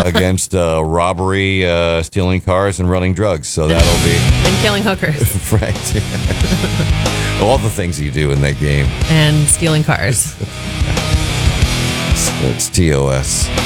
against robbery, stealing cars, and running drugs. So that'll be And killing hookers. right. All the things you do in that game. And stealing cars. It's TOS.